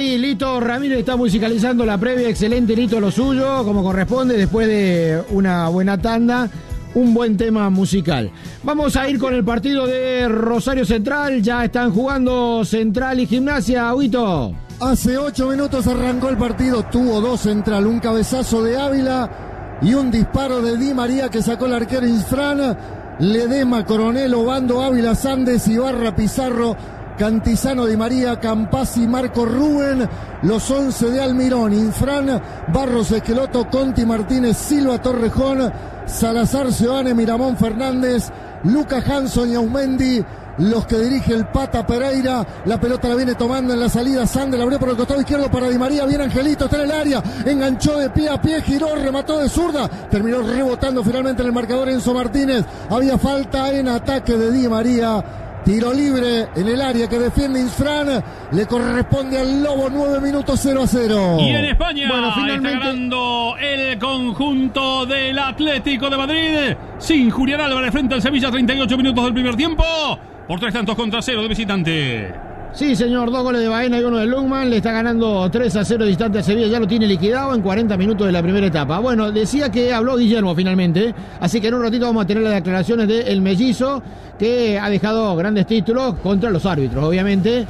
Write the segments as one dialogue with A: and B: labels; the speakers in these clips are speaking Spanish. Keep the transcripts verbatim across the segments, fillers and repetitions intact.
A: ahí Lito Ramírez está musicalizando la previa. Excelente, Lito, lo suyo, como corresponde, después de una buena tanda. Un buen tema musical. Vamos a ir con el partido de Rosario Central. Ya están jugando Central y Gimnasia, Huito.
B: Hace ocho minutos arrancó el partido. Tuvo dos Central, un cabezazo de Ávila y un disparo de Di María que sacó el arquero Infran. Ledema, Coronel, Obando, Ávila, Sandes, Ibarra, Pizarro, Cantizano, Di María, Campazzi, Marco, Rubén, los once de Almirón, Infran, Barros, Esqueloto, Conti, Martínez, Silva, Torrejón, Salazar, Seoane, Miramón, Fernández, Luca, Hanson y Aumendi, los que dirige el Pata Pereira. La pelota la viene tomando en la salida Sander, la abrió por el costado izquierdo para Di María, viene Angelito, está en el área, enganchó de pie a pie, giró, remató de zurda, terminó rebotando finalmente en el marcador Enzo Martínez. Había falta en ataque de Di María. Tiro libre en el área que defiende Infran. Le corresponde al Lobo. Nueve minutos, cero a cero.
C: Y en España
A: bueno, finalmente...
C: está ganando el conjunto del Atlético de Madrid. Sin Julián Álvarez frente al Sevilla. treinta y ocho minutos del primer tiempo. Por tres tantos contra cero de visitante.
A: Sí, señor, dos goles de Baena y uno de Lungman. Le está ganando tres a cero distante a Sevilla. Ya lo tiene liquidado en cuarenta minutos de la primera etapa. Bueno, decía que habló Guillermo finalmente. Así que en un ratito vamos a tener las declaraciones de El Mellizo, que ha dejado grandes títulos contra los árbitros, obviamente.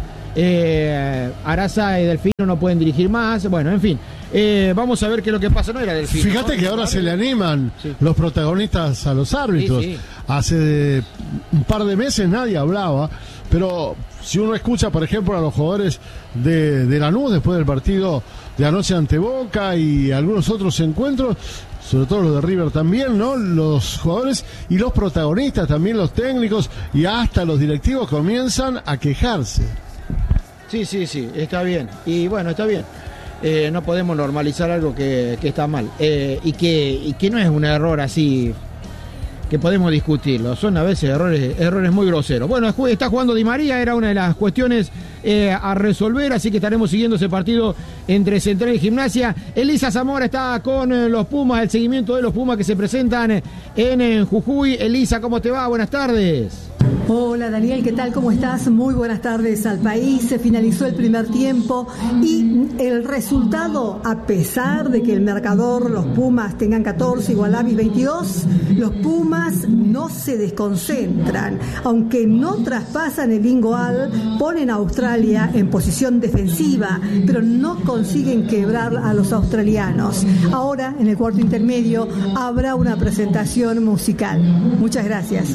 A: Eh, Araza y Delfino no pueden dirigir más. Bueno, en fin. Eh, vamos a ver qué es lo que pasa. No era Delfino.
B: Fíjate
A: ¿no?
B: que ahora se le animan sí. los protagonistas a los árbitros. Sí, sí. Hace un par de meses nadie hablaba, pero si uno escucha, por ejemplo, a los jugadores de, de Lanús después del partido de anoche ante Boca y algunos otros encuentros, sobre todo los de River también, ¿no? Los jugadores y los protagonistas, también los técnicos y hasta los directivos comienzan a quejarse.
A: Sí, sí, sí, está bien. Y bueno, está bien. Eh, no podemos normalizar algo que, que está mal. Eh, y, que, y que no es un error así que podemos discutirlo. Son a veces errores, errores muy groseros. Bueno, está jugando Di María, era una de las cuestiones eh, a resolver, así que estaremos siguiendo ese partido entre Central y Gimnasia. Elisa Zamora está con eh, los Pumas, el seguimiento de los Pumas que se presentan en, en Jujuy. Elisa, ¿cómo te va? Buenas tardes.
D: Hola Daniel, ¿qué tal? ¿Cómo estás? Muy buenas tardes al país. Se finalizó el primer tiempo y el resultado, a pesar de que el marcador, los Pumas tengan catorce, Igualabi veintidós, los Pumas no se desconcentran. Aunque no traspasan el Ingoal, ponen a Australia en posición defensiva, pero no consiguen quebrar a los australianos. Ahora, en el cuarto intermedio, habrá una presentación musical. Muchas gracias.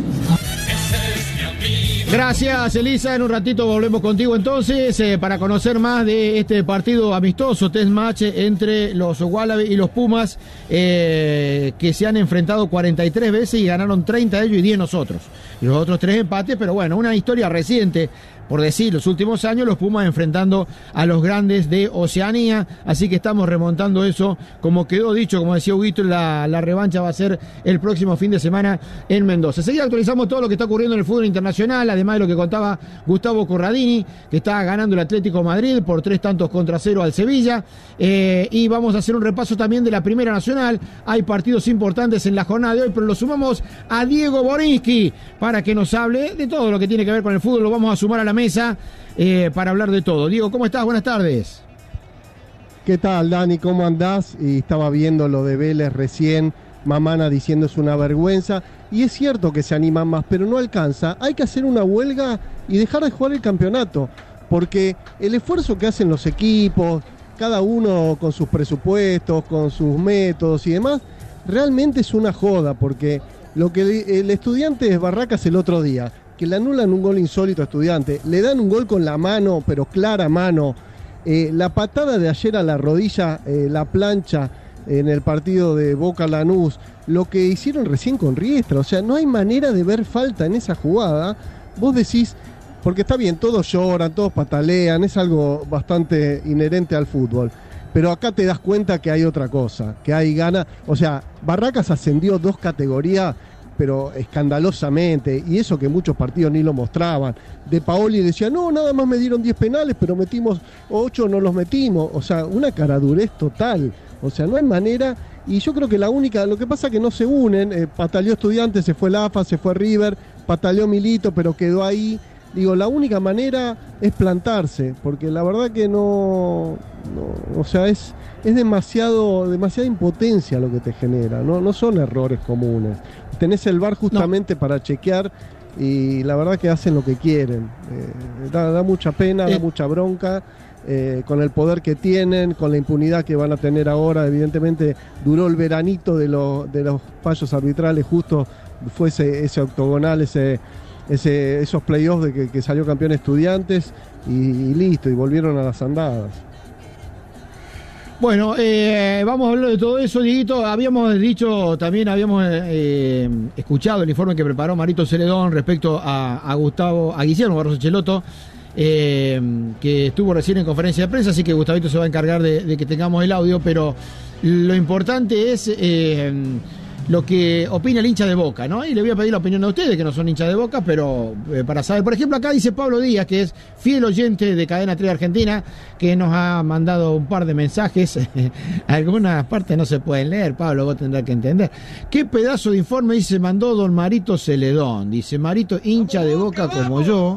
A: Gracias, Elisa. En un ratito volvemos contigo entonces eh, para conocer más de este partido amistoso, test match entre los Wallaby y los Pumas, eh, que se han enfrentado cuarenta y tres veces y ganaron treinta de ellos y diez nosotros. Y los otros tres empates, pero bueno, una historia reciente, por decir, los últimos años, los Pumas enfrentando a los grandes de Oceanía, así que estamos remontando eso, como quedó dicho, como decía Huguito, la, la revancha va a ser el próximo fin de semana en Mendoza. Enseguida actualizamos todo lo que está ocurriendo en el fútbol internacional, además de lo que contaba Gustavo Corradini, que está ganando el Atlético de Madrid por tres tantos contra cero al Sevilla, eh, y vamos a hacer un repaso también de la Primera Nacional. Hay partidos importantes en la jornada de hoy, pero lo sumamos a Diego Borinsky para que nos hable de todo lo que tiene que ver con el fútbol. Lo vamos a sumar a la mesa eh, para hablar de todo. Diego, ¿cómo estás? Buenas tardes.
E: ¿Qué tal, Dani? ¿Cómo andás? Y estaba viendo lo de Vélez recién, Mamana diciendo es una vergüenza, y es cierto que se animan más, pero no alcanza. Hay que hacer una huelga y dejar de jugar el campeonato, porque el esfuerzo que hacen los equipos, cada uno con sus presupuestos, con sus métodos y demás, realmente es una joda, porque lo que el Estudiantes Barracas el otro día, que le anulan un gol insólito a Estudiante, le dan un gol con la mano, pero clara mano, eh, la patada de ayer a la rodilla, eh, la plancha en el partido de Boca Lanús, lo que hicieron recién con Riestra, o sea, no hay manera de ver falta en esa jugada. Vos decís, porque está bien, todos lloran, todos patalean, es algo bastante inherente al fútbol, pero acá te das cuenta que hay otra cosa, que hay ganas. O sea, Barracas ascendió dos categorías, pero escandalosamente, y eso que muchos partidos ni lo mostraban. De Paoli decía, no, nada más me dieron diez penales, pero metimos ocho, no los metimos. O sea, una caradurez total. O sea, no hay manera, y yo creo que la única, lo que pasa es que no se unen. eh, pataleó Estudiantes, se fue el A F A, se fue River, pataleó Milito, pero quedó ahí. digo, la única manera es plantarse, porque la verdad que no, no o sea, es, es demasiado, demasiada impotencia lo que te genera, no, no son errores comunes. Tenés el V A R justamente no. para chequear, y la verdad que hacen lo que quieren. Eh, da, da mucha pena, eh. da mucha bronca, eh, con el poder que tienen, con la impunidad que van a tener ahora. Evidentemente duró el veranito de, lo, de los fallos arbitrales, justo fue ese, ese octogonal, ese... Ese, esos playoffs de que, que salió campeón Estudiantes y, y listo, y volvieron a las andadas.
A: Bueno, eh, vamos a hablar de todo eso, Dieguito. Habíamos dicho, también habíamos eh, escuchado el informe que preparó Marito Celedón respecto a, a Gustavo, a Guillermo Barros Schelotto, eh, que estuvo recién en conferencia de prensa, así que Gustavito se va a encargar de, de que tengamos el audio, pero lo importante es... Eh, lo que opina el hincha de Boca, ¿no? Y le voy a pedir la opinión de ustedes, que no son hinchas de Boca, pero eh, para saber. Por ejemplo, acá dice Pablo Díaz, que es fiel oyente de Cadena tres Argentina, que nos ha mandado un par de mensajes. Algunas partes no se pueden leer, Pablo, vos tendrás que entender. ¿Qué pedazo de informe dice mandó don Marito Celedón? Dice, Marito, hincha de Boca como yo,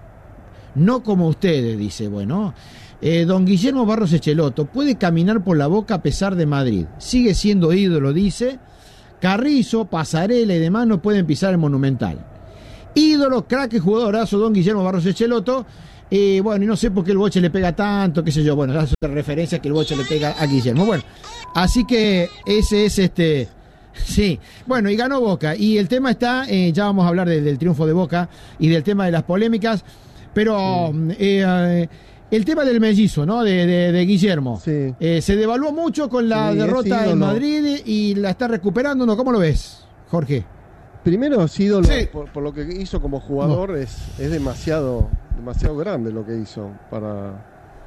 A: no como ustedes, dice, bueno... Eh, don Guillermo Barros Schelotto puede caminar por la Boca a pesar de Madrid. Sigue siendo ídolo, dice... Carrizo, Pasarela y demás no pueden pisar el Monumental. Ídolo, crack y jugadorazo, don Guillermo Barros Schelotto. Eh, bueno, y no sé por qué el Boche le pega tanto, qué sé yo. Bueno, hace referencia que el Boche le pega a Guillermo. Bueno, así que ese es este... Sí, bueno, y ganó Boca. Y el tema está, eh, ya vamos a hablar de, del triunfo de Boca y del tema de las polémicas, pero... Sí. Eh, El tema del mellizo, ¿no? De, de, de Guillermo. Sí. Eh, se devaluó mucho con la sí, derrota en Madrid y la está recuperando, ¿no? ¿Cómo lo ves, Jorge?
E: Primero, es ídolo, sí. por, por lo que hizo como jugador, no. es, es demasiado, demasiado grande lo que hizo para,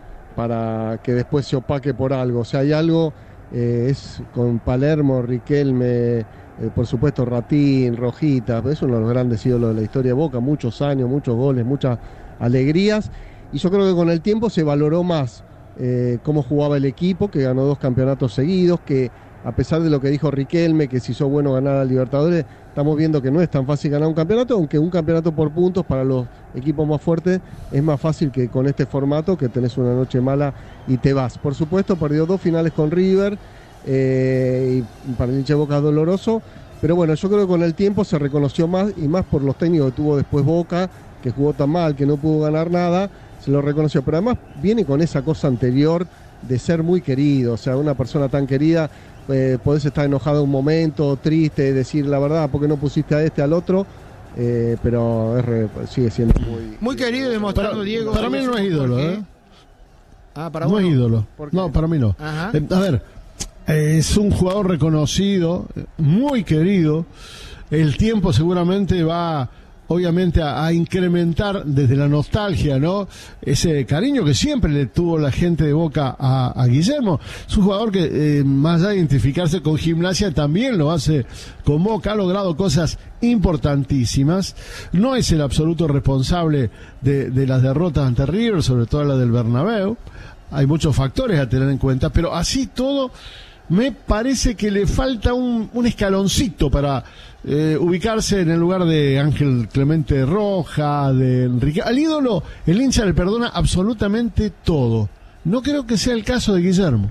E: para que después se opaque por algo. O sea, hay algo, eh, es con Palermo, Riquelme, eh, por supuesto Ratín, Rojita, es uno de los grandes ídolos de la historia de Boca, muchos años, muchos goles, muchas alegrías. Y yo creo que con el tiempo se valoró más eh, cómo jugaba el equipo, que ganó dos campeonatos seguidos, que a pesar de lo que dijo Riquelme, que si hizo bueno ganar a Libertadores, estamos viendo que no es tan fácil ganar un campeonato, aunque un campeonato por puntos para los equipos más fuertes es más fácil que con este formato, que tenés una noche mala y te vas. Por supuesto, perdió dos finales con River, eh, y para el hincha de Boca es doloroso, pero bueno, yo creo que con el tiempo se reconoció más, y más por los técnicos que tuvo después Boca, que jugó tan mal, que no pudo ganar nada, se lo reconoció, pero además viene con esa cosa anterior de ser muy querido. O sea, una persona tan querida, eh, podés estar enojado un momento, triste, decir la verdad, ¿por qué no pusiste a este, al otro? Eh, pero es re, sigue siendo muy...
A: Muy querido y demostrando, Diego.
F: Para mí no es ídolo, ¿eh?
A: Ah, para
F: no
A: uno.
F: es ídolo. No, para mí no.
A: Ajá.
F: Eh, a ver, eh, es un jugador reconocido, muy querido. El tiempo seguramente va... obviamente a, a incrementar desde la nostalgia, ¿no? Ese cariño que siempre le tuvo la gente de Boca a, a Guillermo. Es un jugador que, eh, más allá de identificarse con Gimnasia, también lo hace con Boca, ha logrado cosas importantísimas. No es el absoluto responsable de, de las derrotas ante River, sobre todo la del Bernabéu. Hay muchos factores a tener en cuenta, pero así todo me parece que le falta un, un escaloncito para eh, ubicarse en el lugar de Ángel Clemente Roja, de Enrique. Al ídolo, el hincha le perdona absolutamente todo. No creo que sea el caso de Guillermo.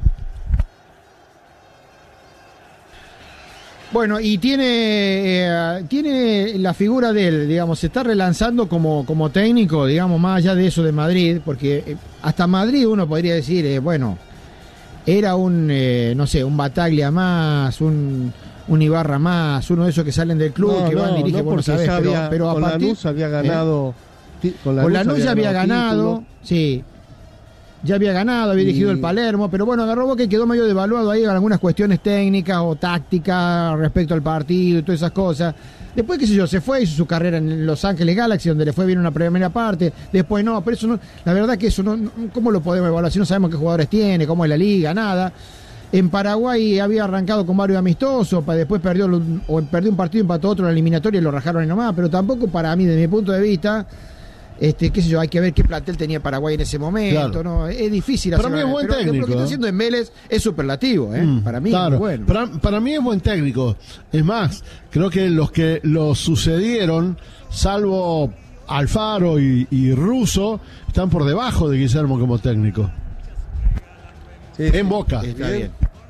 A: Bueno, y tiene eh, tiene la figura de él, digamos, se está relanzando como, como técnico, digamos, más allá de eso de Madrid, porque eh, hasta Madrid uno podría decir, eh, bueno... Era un, eh, no sé, un Bataglia más, un, un Ibarra más, uno de esos que salen del club, no, que no, van, dirigen,
E: no,
A: bueno, sabés,
E: pero,
A: había, pero
E: con
A: a partir,
E: Lanús había ganado...
A: Eh, con Lanús, Lanús ya había ganado, título. Sí, ya había ganado, había y... dirigido el Palermo, pero bueno, agarró Boca y quedó medio devaluado ahí en algunas cuestiones técnicas o tácticas respecto al partido y todas esas cosas. Después, qué sé yo, se fue, hizo su carrera en Los Ángeles Galaxy, donde le fue bien una primera parte, después no, pero eso no, la verdad que eso no, ¿cómo lo podemos evaluar si no sabemos qué jugadores tiene, cómo es la liga, nada? En Paraguay había arrancado con varios amistosos, para después perdió, o perdió un partido, empató otro en la eliminatoria y lo rajaron ahí nomás, pero tampoco para mí, desde mi punto de vista, este, qué sé yo, hay que ver qué plantel tenía Paraguay en ese momento, claro. ¿No? Es difícil hacer.
F: Para mí es buen
A: pero
F: técnico.
A: Lo que está haciendo en Vélez es superlativo, ¿eh? Mm, para mí
F: claro.
A: es bueno.
F: Para, para mí es buen técnico. Es más, creo que los que lo sucedieron, salvo Alfaro y, y Russo están por debajo de Guillermo como técnico.
E: Sí,
F: en Boca.
A: Está bien.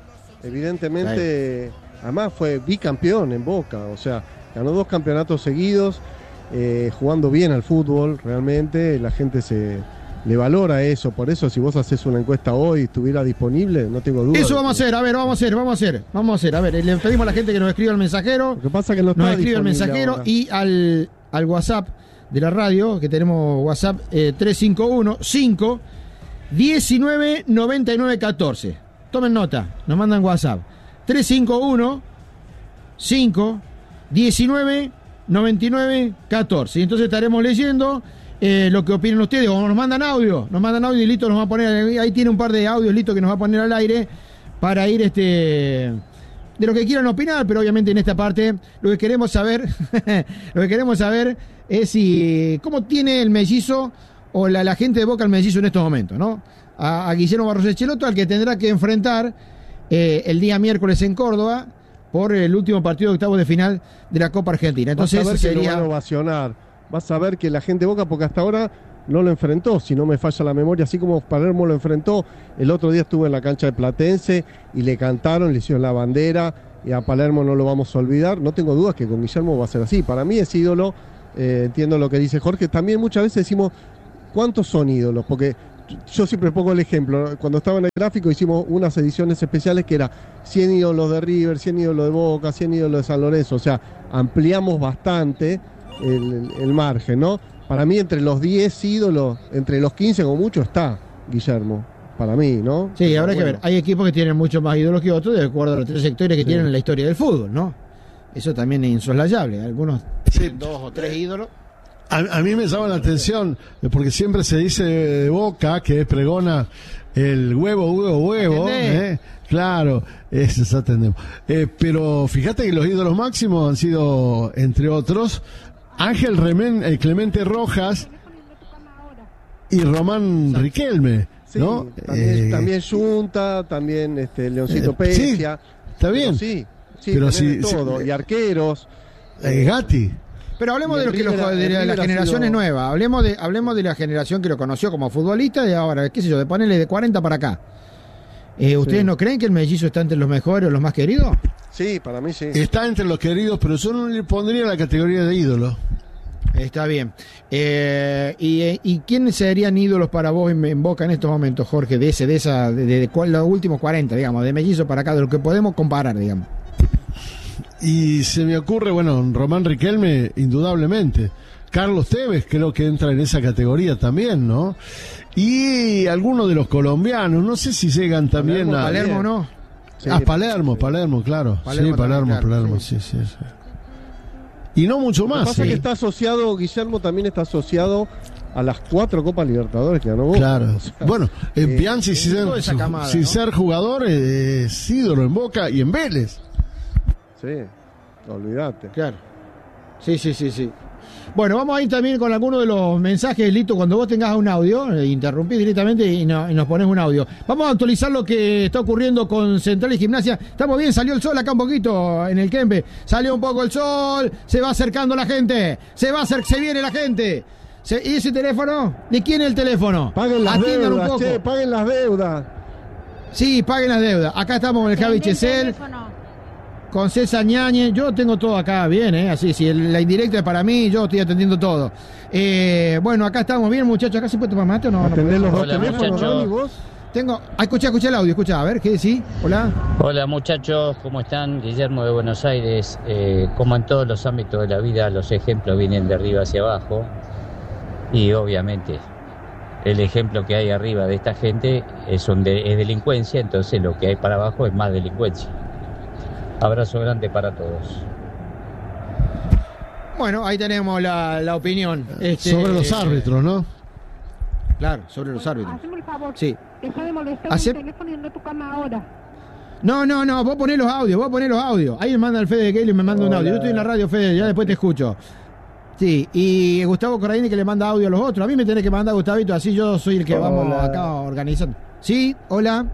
E: Evidentemente, además fue bicampeón en Boca, o sea, ganó dos campeonatos seguidos, eh, jugando bien al fútbol, realmente la gente se le valora eso, por eso si vos haces una encuesta hoy y estuviera disponible, no tengo duda.
A: Eso vamos a hacer, a ver, vamos a hacer, vamos a hacer, vamos a hacer, a ver, le pedimos a la gente que nos escriba el mensajero,
E: Lo que pasa es que no está
A: nos escribe el mensajero
E: ahora.
A: y al, al WhatsApp de la radio, que tenemos WhatsApp eh, tres cinco uno cinco diecinueve noventa y nueve catorce. Tomen nota, nos mandan WhatsApp. tres cinco uno cinco diecinueve noventa y nueve catorce. Y entonces estaremos leyendo eh, lo que opinan ustedes. O nos mandan audio, nos mandan audio y Lito nos va a poner. Ahí tiene un par de audios, Lito, que nos va a poner al aire para ir este. De lo que quieran opinar, pero obviamente en esta parte lo que queremos saber, lo que queremos saber es si cómo tiene el mellizo o la, la gente de Boca el mellizo en estos momentos, ¿no? A, a Guillermo Barros Schelotto, al que tendrá que enfrentar eh, el día miércoles en Córdoba por el último partido de octavos de final de la Copa Argentina. Entonces
E: vas a ver
A: sería...
E: que lo van a ovacionar. Vas a ver que la gente de Boca, porque hasta ahora no lo enfrentó, si no me falla la memoria, así como Palermo lo enfrentó. El otro día estuve en la cancha de Platense y le cantaron, le hicieron la bandera, y a Palermo no lo vamos a olvidar. No tengo dudas que con Guillermo va a ser así. Para mí es ídolo, eh, entiendo lo que dice Jorge. También muchas veces decimos, ¿cuántos son ídolos? Porque yo siempre pongo el ejemplo, cuando estaba en el gráfico hicimos unas ediciones especiales que era cien ídolos de River, cien ídolos de Boca, cien ídolos de San Lorenzo, o sea, ampliamos bastante el, el margen, ¿no? Para mí entre los diez ídolos, entre los quince como mucho está Guillermo, para mí, ¿no?
A: Sí,
E: Pero
A: habrá
E: bueno.
A: que ver, hay equipos que tienen mucho más ídolos que otros, de acuerdo a la trayectoria que
E: Sí.
A: tienen en la historia del fútbol, ¿no? Eso también es insoslayable, algunos
F: Sí.
A: tienen dos o tres ídolos.
F: A, a mí me llama la atención, eh, porque siempre se dice de Boca que pregona el huevo, huevo, huevo.
A: ¿Entendés?
F: ¿eh? Claro, eso ya entendemos. Eh, pero fíjate que los ídolos máximos han sido, entre otros, Ángel Remén, eh, Clemente Rojas y Román Riquelme,
E: Sí,
F: ¿no?
E: también,
F: Eh,
E: también Junta, también este Leoncito
F: eh,
E: Pecia.
F: sí, está bien.
E: Pero sí, sí,
F: Pero
E: tenés
F: sí,
E: de todo,
F: sí.
E: y arqueros.
F: eh, Gatti.
A: Pero hablemos
E: Y
A: de,
E: el
A: lo que los,
E: River-
A: de,
E: el
A: la-
E: River
A: las
E: ha
A: generaciones
E: sido-
A: nuevas, hablemos de hablemos de la generación que lo conoció como futbolista y ahora, qué sé yo, de ponerle de cuarenta para acá. Eh, ¿Ustedes
E: Sí.
A: no creen que el mellizo está entre los mejores o los más queridos?
E: Sí, para mí sí.
F: Está entre los queridos, pero yo no le pondría la categoría de ídolo.
A: Está bien. Eh, y, eh, ¿Y quiénes serían ídolos para vos en, en Boca en estos momentos, Jorge? De ese, de esa, de, de, de cuál- los últimos cuarenta, digamos, de mellizo para acá, de lo que podemos comparar, digamos.
F: Y se me ocurre, bueno, Román Riquelme, indudablemente. Carlos Tevez creo que entra en esa categoría también, ¿no? Y algunos de los colombianos, no sé si llegan también
E: Palermo,
F: a...
A: Palermo, ¿no?
E: Sí,
F: ah, Palermo, Palermo, claro.
A: Palermo
F: sí, Palermo,
A: también, claro,
F: Palermo, sí, sí, sí. Y no mucho
E: Lo que
F: más,
E: pasa es
F: sí.
E: que está asociado, Guillermo también está asociado a las cuatro Copas Libertadores que ganó Boca.
F: Claro.
E: O sea,
F: Bueno, en
E: eh,
F: Bianchi, sin,
A: toda esa camada,
F: sin
A: ¿no?
F: ser jugador, es ídolo en Boca y en Vélez.
E: sí, olvídate.
A: Claro. Sí, sí, sí, sí. Bueno, vamos a ir también con alguno de los mensajes, Lito, cuando vos tengas un audio, eh, interrumpís directamente y, no- y nos pones un audio. Vamos a actualizar lo que está ocurriendo con Central y Gimnasia. Estamos bien, salió el sol acá un poquito en el Kempe. Salió un poco el sol, se va acercando la gente, se va a acer- se viene la gente. Se- ¿Y ese teléfono? ¿De quién es el teléfono?
E: Paguen las
A: Atiendan un
E: deudas,
A: poco.
E: che, paguen las deudas.
A: Sí, paguen las deudas. Acá estamos con el Javi Chesel, con César Ñañez. Yo tengo todo acá bien, ¿eh? Así, si el- la indirecta es para mí, yo estoy atendiendo todo. Eh, bueno, acá estamos bien, muchachos. ¿Acá se puede tomar mate o no? No
E: Atendés los
A: podemos.
E: dos
G: Hola,
E: teléfonos,
G: muchachos.
E: Ronnie, vos.
A: Tengo. Ah, escucha, escucha el audio, escucha. A ver, ¿qué decís? Hola.
G: Hola muchachos, ¿cómo están? Guillermo de Buenos Aires. Eh, como en todos los ámbitos de la vida, los ejemplos vienen de arriba hacia abajo. Y obviamente el ejemplo que hay arriba de esta gente es, un de- es delincuencia, entonces lo que hay para abajo es más delincuencia. Abrazo grande para todos.
A: Bueno, ahí tenemos la, la opinión. Este,
F: Sobre los
A: eh,
F: árbitros, ¿no?
A: Claro, sobre los árbitros.
H: Haceme el favor.
A: Sí.
H: Deja de molestar
A: Hace-
H: el teléfono y anda a tu cama ahora.
A: No, no, no, vos ponés los audios, vos ponés los audios. Ahí me manda el Fede de Kelly y me manda un
E: Hola.
A: audio. Yo estoy en la radio, Fede, ya después te escucho. Sí, y Gustavo Corradini que le manda audio a los otros. A mí me tenés que mandar, Gustavito, así yo soy el que vamos
I: Hola.
A: acá organizando. Sí, hola.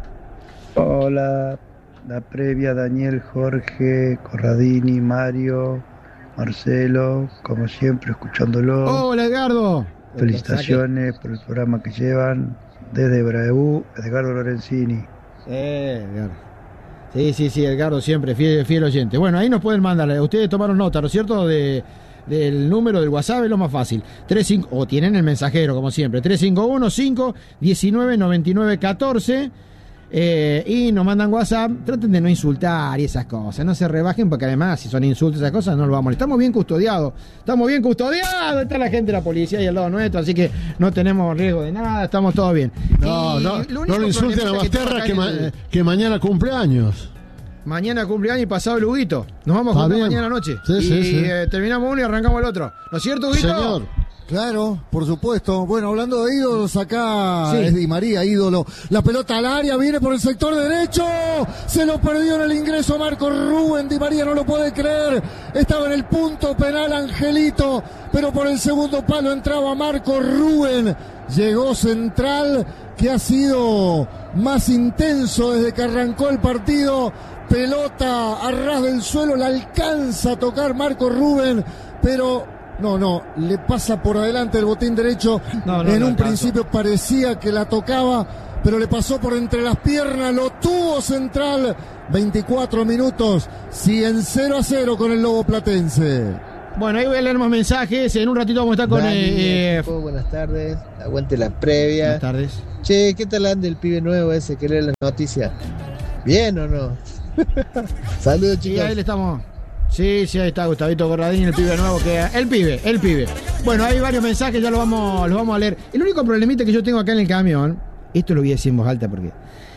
I: Hola, la previa Daniel, Jorge, Corradini, Mario, Marcelo, como siempre, escuchándolo.
A: Hola, Edgardo.
I: Felicitaciones por el programa que llevan. Desde Braebú, Edgardo Lorenzini.
A: Eh, Edgardo. Sí, sí, sí, Edgardo siempre, fiel, fiel oyente. Bueno, ahí nos pueden mandar. Ustedes tomaron nota, ¿no es cierto? De, del número del WhatsApp es lo más fácil. tres cinco o tienen el mensajero, como siempre. tres cinco uno, cinco uno nueve, nueve nueve uno cuatro. Eh, y nos mandan WhatsApp. Traten de no insultar y esas cosas. No se rebajen porque además si son insultos esas cosas no lo vamos a molestar. Estamos bien custodiados. Estamos bien custodiados. Está la gente de la policía ahí al lado nuestro. Así que no tenemos riesgo de nada. Estamos todos bien.
F: No,
A: y
F: no, no le insulten a Basterra que, que, ma el... que mañana cumple años.
A: Mañana cumpleaños y pasado el Huguito. Nos vamos a juntar mañana noche.
F: Sí,
A: y
F: sí, sí.
A: Eh, terminamos uno y arrancamos el otro. ¿No es cierto, Huguito?
F: Señor.
B: Claro, por supuesto. Bueno, hablando de ídolos, acá sí. Es Di María, ídolo. La pelota al área, viene por el sector derecho. Se lo perdió en el ingreso Marco Rubén. Di María no lo puede creer. Estaba en el punto penal Angelito, pero por el segundo palo entraba Marco Rubén. Llegó Central, que ha sido más intenso desde que arrancó el partido. Pelota a ras del suelo, la alcanza a tocar Marco Rubén, pero... No, no, le pasa por adelante el botín derecho. No, no, en un principio parecía que la tocaba, pero le pasó por entre las piernas, lo tuvo Central. veinticuatro minutos, siguen cero a cero con el Lobo Platense.
A: Bueno, ahí voy a leer más mensajes. En un ratito vamos a estar con...
J: Dani,
A: eh,
J: equipo, buenas tardes, aguante la previa.
A: Buenas tardes.
J: Che, ¿qué tal anda el pibe nuevo ese que lee las noticias? ¿Bien o no? Saludos, chicos.
A: Y ahí le estamos... Sí, sí, ahí está Gustavito Corradini, el pibe nuevo que... El pibe, el pibe. Bueno, hay varios mensajes, ya los vamos, los vamos a leer. El único problemita que yo tengo acá en el camión, esto lo voy a decir en voz alta porque...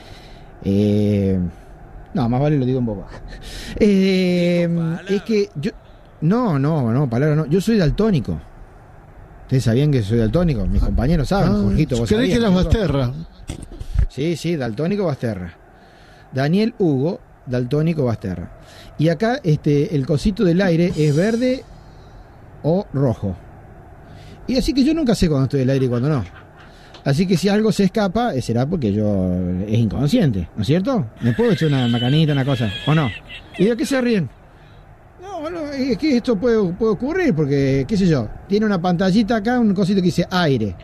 A: Eh, no, más vale lo digo en voz baja. Eh, es que yo... No, no, no, palabra no. Yo soy daltónico. ¿Ustedes sabían que soy daltónico? Mis compañeros saben,
F: ah,
A: Jorgito, vos
F: sabías. ¿Crees que eras Basterra?
A: Sí, sí, daltónico Basterra. Daniel Hugo, daltónico Basterra. Y acá este el cosito del aire es verde o rojo. Y así que yo nunca sé cuando estoy del aire y cuando no. Así que si algo se escapa, será porque yo es inconsciente, ¿no es cierto? ¿Me puedo echar una macanita, una cosa? ¿O no? ¿Y de qué se ríen? No, no, es que esto puede, puede ocurrir porque, qué sé yo, tiene una pantallita acá, un cosito que dice aire.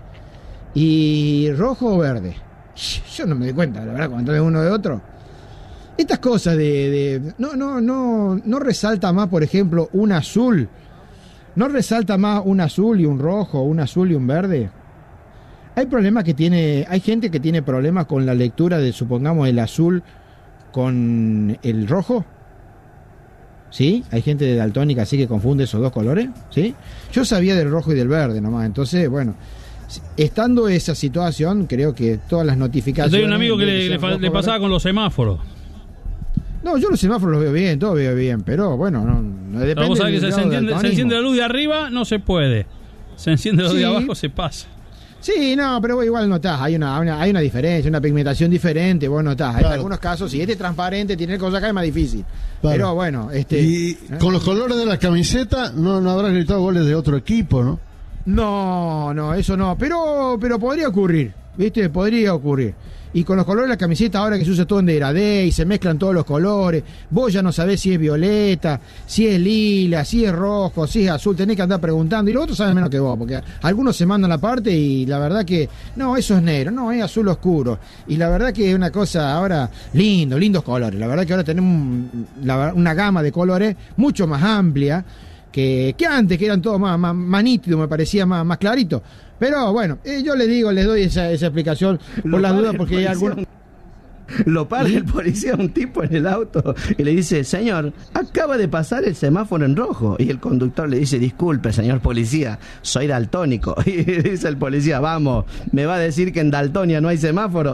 A: Y rojo o verde. Yo no me doy cuenta, la verdad, cuando es uno de otro. Estas cosas de, de no, no, no, no resalta más, por ejemplo, un azul. No resalta más un azul y un rojo, un azul y un verde. Hay problemas que tiene, hay gente que tiene problemas con la lectura de, supongamos, el azul con el rojo. ¿Sí? Hay gente de daltónica así que confunde esos dos colores. ¿Sí? Yo sabía del rojo y del verde nomás. Entonces, bueno, estando esa situación, creo que todas las notificaciones...
C: Hay un amigo que le, le, rojo, le pasaba verde, con los semáforos.
A: No, yo los semáforos los veo bien, todo veo bien, pero bueno, no, no depende.
C: Vamos a ver que se, se, entiende, se enciende la luz de arriba, no se puede. Se enciende la luz sí. de abajo, se pasa.
A: Sí, no, pero igual notás, hay una, una, hay una diferencia, una pigmentación diferente, vos notás. Claro. En algunos casos, si este es transparente, tiene cosas acá es más difícil. Claro. Pero bueno, este.
F: Y ¿eh? Con los colores de la camiseta, no, no habrás gritado goles de otro equipo, ¿no?
A: No, no, eso no. Pero, pero podría ocurrir, ¿viste? Podría ocurrir. Y con los colores de la camiseta, ahora que se usa todo en degradé y se mezclan todos los colores, vos ya no sabés si es violeta, si es lila, si es rojo, si es azul, tenés que andar preguntando, y los otros saben menos que vos, porque algunos se mandan la parte y la verdad que, no, eso es negro, no, es azul oscuro, y la verdad que es una cosa ahora, lindo, lindos colores, la verdad que ahora tenemos la, una gama de colores mucho más amplia, que, que antes, que eran todos más, más, más nítidos, me parecía más, más clarito. Pero bueno, eh, yo les digo, les doy esa, esa explicación por lo las dudas, porque hay algunos...
K: Lo para el policía, un tipo en el auto, y le dice, señor, acaba de pasar el semáforo en rojo. Y el conductor le dice, disculpe, señor policía, soy daltónico. Y dice el policía, vamos, ¿me va a decir que en Daltonia no hay semáforo?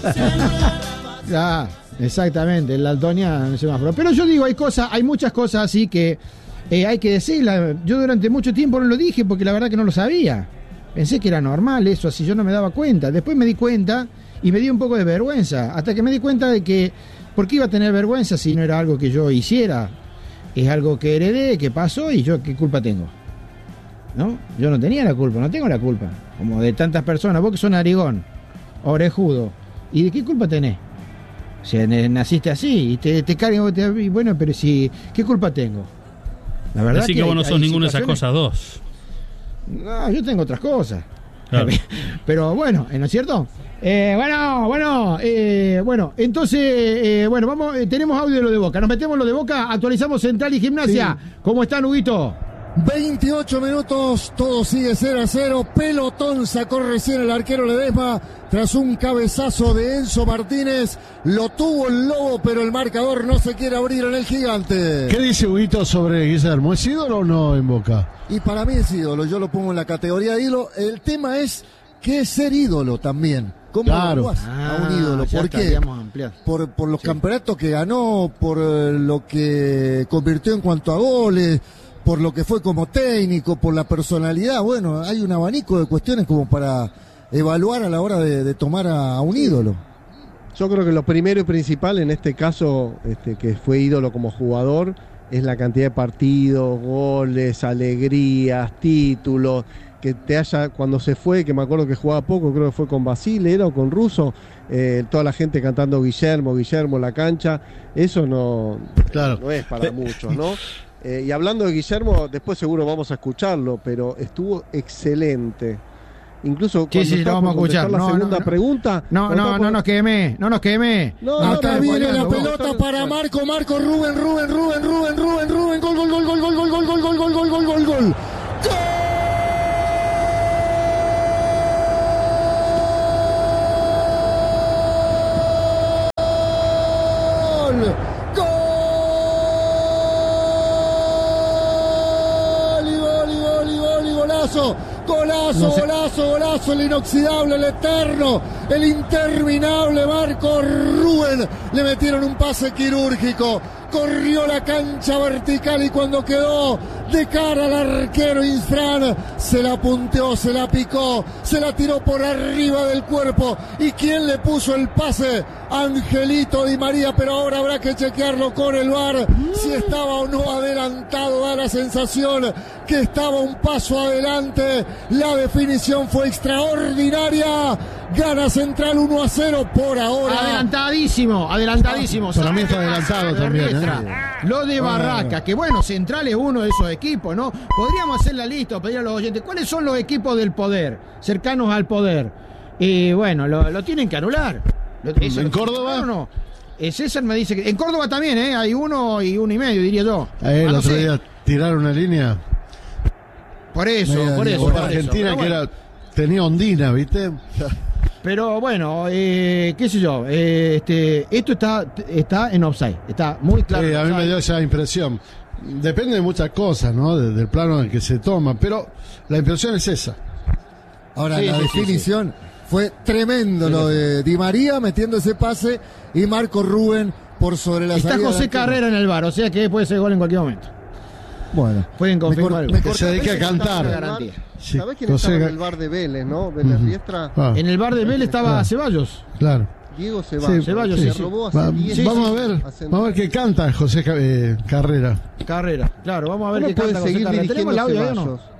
A: Ah, exactamente, en Daltonia no hay semáforo. Pero yo digo, hay cosas, hay muchas cosas así que eh, hay que decirlas. Yo durante mucho tiempo no lo dije porque la verdad que no lo sabía. Pensé que era normal eso, así yo no me daba cuenta. Después me di cuenta y me dio un poco de vergüenza. Hasta que me di cuenta de que, ¿por qué iba a tener vergüenza si no era algo que yo hiciera? Es algo que heredé, que pasó y yo, ¿qué culpa tengo? ¿No? Yo no tenía la culpa, no tengo la culpa. Como de tantas personas, vos que sos narigón, orejudo, ¿y de qué culpa tenés? O sea, naciste así y te, te cargan, te, y bueno, pero si, ¿qué culpa tengo? La verdad
C: Así que,
A: que
C: vos no
A: hay-
C: sos
A: hay
C: ninguna de esas
A: situaciones-
C: cosas dos.
A: No, yo tengo otras cosas.
C: Claro.
A: Pero bueno, ¿no es cierto? Eh, bueno, bueno, eh, bueno, entonces, eh, bueno, vamos, eh, tenemos audio de lo de Boca. Nos metemos en lo de Boca, actualizamos Central y Gimnasia.
B: Sí.
A: ¿Cómo están, Huguito?
B: veintiocho minutos, todo sigue cero a cero. Pelotón sacó recién el arquero Ledesma tras un cabezazo de Enzo Martínez. Lo tuvo el Lobo, pero el marcador no se quiere abrir en el Gigante.
F: ¿Qué dice Huguito sobre Guillermo? ¿Es ídolo o no en Boca?
B: Y para mí es ídolo, yo lo pongo en la categoría de ídolo. El tema es que es ser ídolo también. ¿Cómo
F: Claro.
B: evaluás a un ídolo?
A: Ah, ya
B: ¿Por qué?
A: estaríamos ampliando.
B: Por, por los campeonatos que ganó, por eh, lo que convirtió en cuanto a goles, por lo que fue como técnico, por la personalidad. Bueno, hay un abanico de cuestiones como para evaluar a la hora de, de tomar a, a un ídolo.
E: Yo creo que lo primero y principal en este caso, este, que fue ídolo como jugador, es la cantidad de partidos, goles, alegrías, títulos, que te haya, cuando se fue, que me acuerdo que jugaba poco, creo que fue con Basile, era o con Russo, eh, toda la gente cantando Guillermo, Guillermo en la cancha, eso no,
F: Claro.
E: no es para muchos, ¿no? Eh, y hablando de Guillermo, después seguro vamos a escucharlo, pero estuvo excelente. Incluso
A: Sí,
E: cuando
A: sí, lo
E: estaba
A: vamos a
E: por contestar
A: escuchar.
E: la
A: No,
E: segunda
A: no, no.
E: pregunta,
A: No,
E: cuando
A: no,
E: estaba
A: no
E: por-
A: nos queme, no nos queme.
E: No,
A: No,
E: no,
B: Acá
A: está
B: viene la
A: spoileando, vos.
B: pelota para Marco, Marco, Rubén, Rubén, Rubén, Rubén, Rubén, Rubén, gol, gol, gol, gol, gol, gol, gol, gol, gol, gol, gol, gol, gol, gol. ¡Gol! ¡Gol! Y gol, y gol, y gol, y golazo. Golazo,
A: No sé.
B: golazo, golazo, el inoxidable, el eterno, el interminable Marco Rubén. Le metieron un pase quirúrgico, corrió la cancha vertical y cuando quedó de cara al arquero Infran, se la punteó, se la picó, se la tiró por arriba del cuerpo. ¿Y quién le puso el pase? Angelito Di María, pero ahora habrá que chequearlo con el V A R, si estaba o no adelantado. Da la sensación que estaba un paso adelante. La definición fue extraordinaria. Gana Central uno a cero por ahora.
A: Adelantadísimo, adelantadísimo.
F: Para mí está adelantado también, ¿eh?
A: Lo de Barraca, que bueno, Central es uno de esos equipos, ¿no? Podríamos hacer la lista o pedir a los oyentes, ¿cuáles son los equipos del poder, cercanos al poder? Y bueno, lo, lo tienen que anular. Lo, eso
F: ¿En
A: lo-
F: Córdoba?
A: No, no. Eh, César me dice que en Córdoba también, ¿eh? Hay uno y uno y medio, diría yo.
F: Eh,
A: Ah,
F: el
A: no
F: otro
A: sé.
F: día tiraron una línea
A: Por eso,
B: Media
A: por
B: día.
A: eso.
F: por
A: por eso.
F: Argentina
A: Pero
F: que
A: bueno.
F: era tenía ondina, ¿viste?
A: Pero bueno, eh, qué sé yo, eh, este, esto está, está en offside, está muy claro.
F: Sí, a mí me dio esa impresión. Depende de muchas cosas, ¿no? De- del plano en el que se toma, pero la impresión es esa.
B: Ahora
A: Sí,
B: la
A: sí, sí,
B: definición fue tremendo, lo de Di María metiendo ese pase y Marco Rubén por sobre la
A: Está
B: salida
A: José
B: del arquero.
A: Carrera en el bar, o sea que puede ser gol en cualquier momento.
B: Bueno,
A: Pueden
B: me
A: confirmar
B: cor-
A: algo.
B: me
F: Que se
B: corta-
F: dedique a
E: Ese estaba
F: cantar.
E: en el bar.
A: Garantía.
F: Sí,
E: ¿Sabés quién
F: José
E: estaba en
F: Ga-
E: el bar de Vélez, no? Vélez
F: Ujú.
E: Riestra.
F: Ah,
A: En el bar de Vélez estaba
E: Ah.
A: Ceballos.
F: claro.
E: Diego Ceballos.
F: Sí,
A: Ceballos,
E: se
A: sí, sí.
E: robó hace
F: Va-
E: diez
F: vamos a
E: años
F: ver,
E: Central.
F: vamos a ver qué canta José Ca- eh, Carrera.
A: Carrera, claro, vamos a ver
E: ¿Cómo
A: qué
E: puede
A: canta José
E: seguir
A: Carrera. ¿Tenemos el
E: dirigiendo
A: audio ahí o no?
E: Ceballos?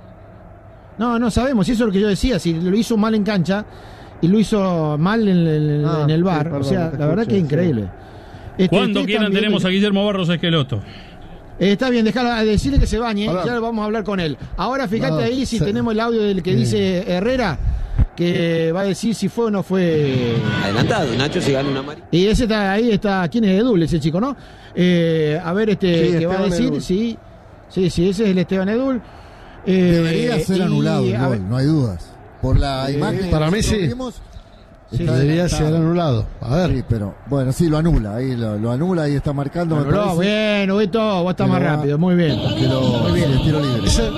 A: No, no sabemos, si eso es lo que yo decía, si lo hizo mal en cancha y lo hizo mal en, el-
E: Ah,
A: en el
E: sí,
A: bar,
E: perdón,
A: o sea,
E: no te
A: la verdad
E: escuché,
A: que es increíble. Este,
C: Cuando
A: ¿qué
C: quieran
A: están
C: tenemos a
A: viendo?
C: Guillermo Barros Esqueloto.
A: Eh, está bien, déjala, decirle que se bañe,
F: Ahora-
A: ya lo vamos a hablar con él. Ahora fíjate
F: No,
A: ahí si
F: se-
A: tenemos el audio del que
F: Eh.
A: dice Herrera, que va a decir si fue o no fue.
L: Adelantado, Nacho, si gana una amarilla.
A: Y ese está ahí, está, ¿quién es Edul, ese chico, no? Eh, a ver, este,
E: Sí,
A: ¿qué va a
E: Esteban
A: decir?
E: Edul.
A: Sí, sí, sí, ese es el Esteban Edul. Eh,
B: debería ser
A: y,
B: anulado el
A: a ver,
B: gol, no hay dudas. Por la
E: Sí,
B: imagen que
F: para mí
B: nosotros
F: sí.
B: vimos,
A: Sí,
B: está
F: Debería
B: adelantado.
F: ser anulado. A ver.
B: Sí, pero bueno, sí, lo anula, ahí lo, lo anula, ahí está marcando, me
A: anuló,
B: parece
A: bien, Huguito, vos estás
B: Que
A: más
B: lo va-
A: rápido, muy bien.
B: que lo,
A: Muy bien.
B: sí, el tiro libre.
F: Ese-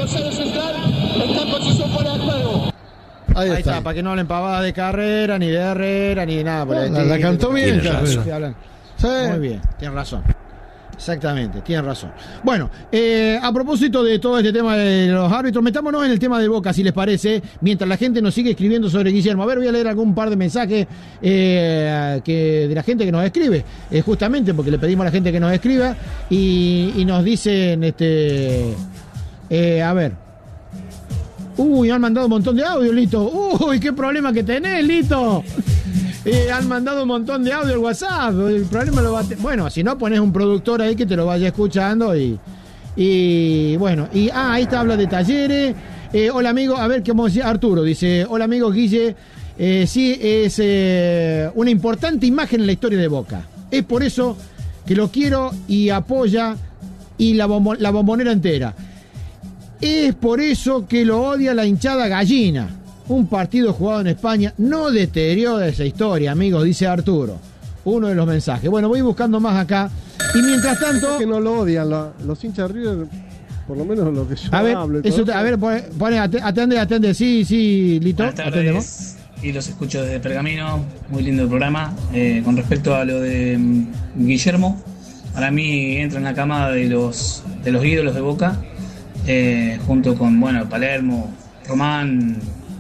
F: Ahí
A: Ahí
F: está.
A: está, para que no hablen pavadas de Carrera, ni de Herrera, ni de nada. por el
F: La- la
A: estilo.
F: cantó bien,
A: Tiene razón.
F: Carrera.
A: Sí, hablan.
F: Sí.
A: Muy bien, tienen razón. Exactamente, tienen razón. Bueno, eh, a propósito de todo este tema de los árbitros, metámonos en el tema de Boca, si les parece, mientras la gente nos sigue escribiendo sobre Guillermo. A ver, voy a leer algún par de mensajes eh, que de la gente que nos escribe, eh, justamente porque le pedimos a la gente que nos escriba y, y nos dicen, este, eh, a ver. Uy, han mandado un montón de audio, Lito. Uy, qué problema que tenés, Lito. Eh, han mandado un montón de audio al WhatsApp. El problema lo va a te- Bueno, si no, pones un productor ahí que te lo vaya escuchando y, Y bueno, y ah, ahí está, habla de Talleres. Eh, hola amigo, a ver cómo decía Arturo, dice, hola amigo Guille, eh, sí, es eh, una importante imagen en la historia de Boca. Es por eso que lo quiero y apoya y la, bombo, la bombonera entera. Es por eso que lo odia la hinchada gallina. Un partido jugado en España no deteriora esa historia, amigos, dice Arturo. Uno de los mensajes. Bueno, voy buscando más acá. Y mientras tanto...
E: que no lo odian, la, los hinchas de River, por lo menos lo que yo
A: a ver,
E: hablo.
A: Eso, a ver, pone, pone, atende, atende. Sí, sí, Lito.
M: Buenas tardes. Y los escucho desde Pergamino. Muy lindo el programa. Eh, con respecto a lo de um, Guillermo, para mí entra en la cama de los, de los ídolos de Boca. Eh, junto con, bueno, Palermo, Román,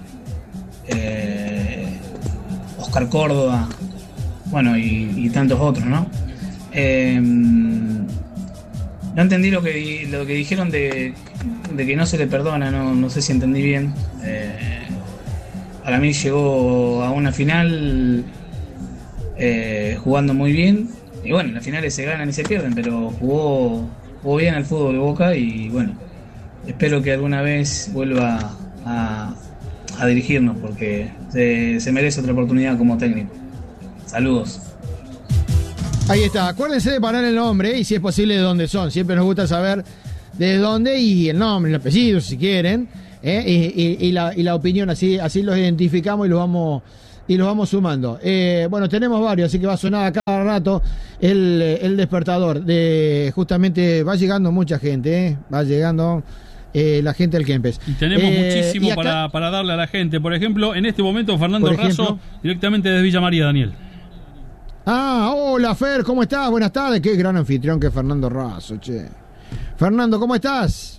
M: eh, Oscar Córdoba, bueno, y, y tantos otros, ¿no? Eh, no entendí lo que lo que dijeron de, de que no se le perdona, no, no sé si entendí bien. Eh, para mí llegó a una final eh, jugando muy bien, y bueno, las finales se ganan y se pierden, pero jugó, jugó bien al fútbol de Boca y bueno, espero que alguna vez vuelva a, a dirigirnos porque se, se merece otra oportunidad como técnico. Saludos.
A: Ahí está, acuérdense de parar el nombre y si es posible de dónde son. Siempre nos gusta saber de dónde y el nombre, el apellido si quieren, ¿eh? y, y, y, la, y la opinión, así, así los identificamos y los vamos, y los vamos sumando. Eh, bueno, tenemos varios, así que va a sonar a cada rato el, el despertador. De, justamente va llegando mucha gente, ¿eh? va llegando... Eh, la gente del Kempes.
C: Y tenemos
A: eh,
C: muchísimo
A: y acá...
C: para, para darle a la gente. Por ejemplo, en este momento Fernando
A: ejemplo,
C: Razo, directamente desde Villa María, Daniel.
A: Ah, hola Fer, ¿cómo estás? Buenas tardes. Qué gran anfitrión que es Fernando Razo, che. Fernando, ¿cómo estás?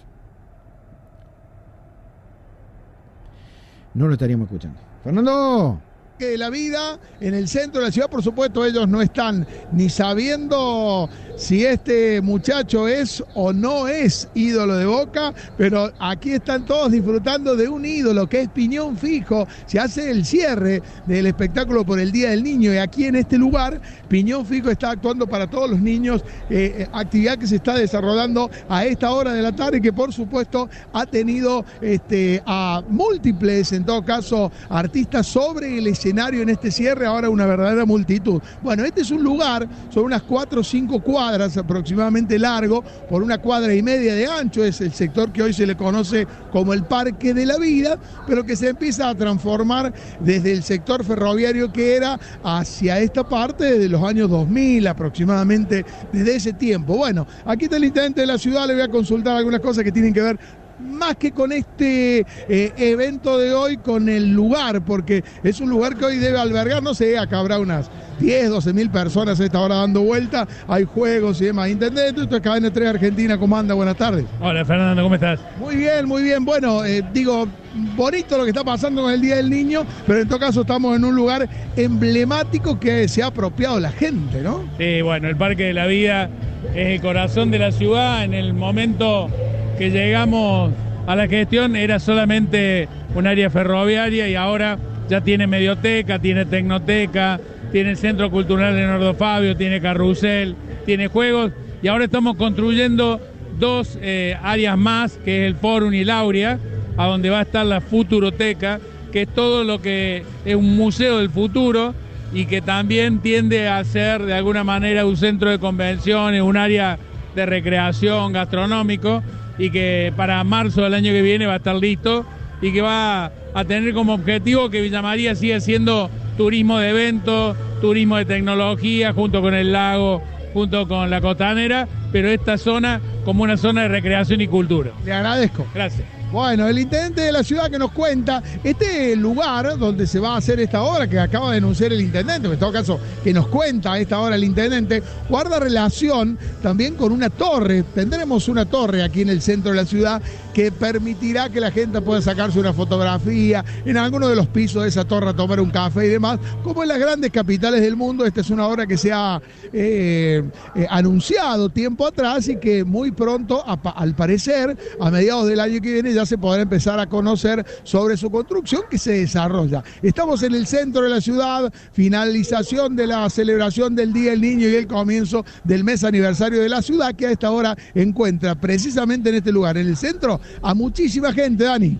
A: No lo estaríamos escuchando. Fernando.
N: Que la vida en el centro de la ciudad, por supuesto, ellos no están ni sabiendo si este muchacho es o no es ídolo de Boca, pero aquí están todos disfrutando de un ídolo que es Piñón Fijo. Se hace el cierre del espectáculo por el Día del Niño y aquí en este lugar Piñón Fijo está actuando para todos los niños, eh, actividad que se está desarrollando a esta hora de la tarde, que por supuesto ha tenido este, a múltiples, en todo caso, artistas sobre el escenario en este cierre, ahora una verdadera multitud. Bueno, este es un lugar, son unas cuatro o cinco cuadras aproximadamente largo, por una cuadra y media de ancho, es el sector que hoy se le conoce como el Parque de la Vida, pero que se empieza a transformar desde el sector ferroviario que era hacia esta parte desde los años dos mil aproximadamente, desde ese tiempo. Bueno, aquí está el intendente de la ciudad, le voy a consultar algunas cosas que tienen que ver más que con este eh, evento de hoy, con el lugar, porque es un lugar que hoy debe albergar, no sé, acá habrá unas diez, doce mil personas a esta hora dando vuelta, hay juegos y demás. Intendente, esto es Cadena tres Argentina, ¿cómo anda? Buenas tardes.
O: Hola Fernando, ¿cómo estás?
N: Muy bien, muy bien, bueno, eh, digo, bonito lo que está pasando con el Día del Niño, pero en todo caso estamos en un lugar emblemático que se ha apropiado la gente, ¿no?
O: Sí, bueno, el Parque de la Vida es el corazón de la ciudad. En el momento que llegamos a la gestión era solamente un área ferroviaria y ahora ya tiene medioteca, tiene tecnoteca, tiene el Centro Cultural Leonardo Fabio, tiene carrusel, tiene juegos y ahora estamos construyendo dos eh, áreas más, que es el Fórum y el Aurea, a donde va a estar la Futuroteca, que es todo lo que es un museo del futuro y que también tiende a ser de alguna manera un centro de convenciones, un área de recreación gastronómico, y que para marzo del año que viene va a estar listo y que va a tener como objetivo que Villa María siga siendo turismo de eventos, turismo de tecnología, junto con el lago, junto con la costanera, pero esta zona como una zona de recreación y cultura.
N: Le agradezco.
O: Gracias.
N: Bueno, el intendente de la ciudad que nos cuenta, este lugar donde se va a hacer esta obra que acaba de denunciar el intendente, en todo caso que nos cuenta a esta hora el intendente, guarda relación también con una torre. Tendremos una torre aquí en el centro de la ciudad que permitirá que la gente pueda sacarse una fotografía en alguno de los pisos de esa torre, tomar un café y demás, como en las grandes capitales del mundo. Esta es una obra que se ha eh, eh, anunciado tiempo atrás y que muy pronto, a, al parecer, a mediados del año que viene, ya se podrá empezar a conocer sobre su construcción que se desarrolla. Estamos en el centro de la ciudad, finalización de la celebración del Día del Niño y el comienzo del mes aniversario de la ciudad, que a esta hora encuentra precisamente en este lugar, en el centro, a muchísima gente, Dani.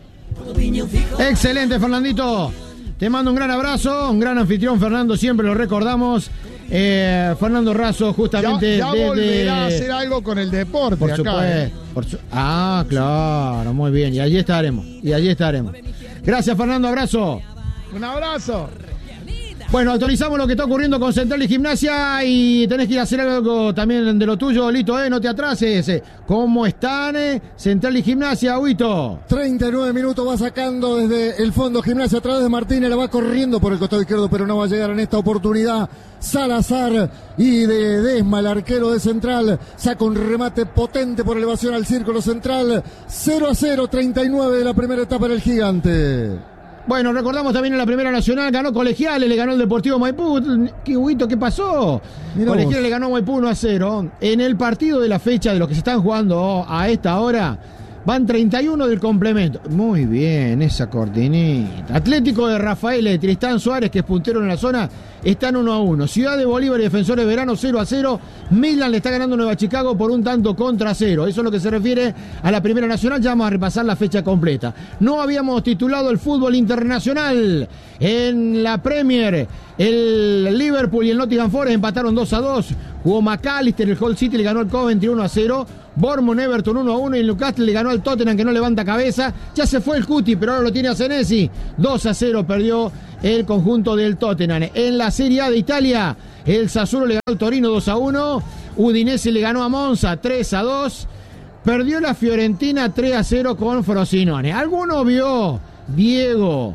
A: Excelente, Fernandito. Te mando un gran abrazo, un gran anfitrión, Fernando, siempre lo recordamos. Eh, Fernando Razo, justamente.
N: Ya, ya
A: desde...
N: volverá a hacer algo con el deporte.
A: Por
N: acá,
A: supuesto.
N: eh.
A: Por su... Ah, claro, muy bien. Y allí estaremos. Y allí estaremos. Gracias, Fernando, abrazo.
N: Un abrazo.
A: Bueno, actualizamos lo que está ocurriendo con Central y Gimnasia y tenés que ir a hacer algo también de lo tuyo, Lito, eh, no te atrases. ¿Cómo están eh? Central y Gimnasia, Huito?
B: treinta y nueve minutos, va sacando desde el fondo Gimnasia a través de Martínez, la va corriendo por el costado izquierdo, pero no va a llegar en esta oportunidad. Salazar y de Desma, el arquero de Central, saca un remate potente por elevación al círculo central. cero a cero, treinta y nueve de la primera etapa en el Gigante.
A: Bueno, recordamos también en la Primera Nacional, ganó Colegiales, le ganó el Deportivo Maipú. ¿Qué, Huito, qué pasó? Mirá Colegiales vos. Le ganó Maipú uno a cero. En el partido de la fecha de los que se están jugando a esta hora, van treinta y uno del complemento. Muy bien, esa cortinita. Atlético de Rafael de Tristán Suárez, que es puntero en la zona, están uno a uno. Ciudad de Bolívar y Defensores de Verano cero a cero. Milan le está ganando a Nueva Chicago por un tanto contra cero. Eso es lo que se refiere a la Primera Nacional. Ya vamos a repasar la fecha completa. No habíamos titulado el fútbol internacional. En la Premier, el Liverpool y el Nottingham Forest empataron dos a dos. Jugó McAllister, el Hull City le ganó al Coventry uno a cero. Bournemouth Everton uno a uno y el Newcastle le ganó al Tottenham, que no levanta cabeza. Ya se fue el Cuti, pero ahora lo tiene a Senesi. dos a cero perdió el conjunto del Tottenham. En la Serie A de Italia, el Sassuolo le ganó al Torino dos a uno. Udinese le ganó a Monza tres a dos. Perdió la Fiorentina tres a cero con Frosinone. ¿Alguno vio, Diego,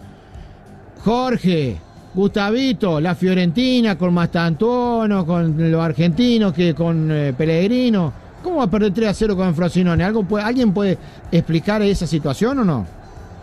A: Jorge, Gustavito, la Fiorentina con Mastantuono, con los argentinos, que con eh, Pellegrino? ¿Cómo va a perder tres a cero con Frosinone? ¿Algo puede, ¿Alguien puede explicar esa situación o no?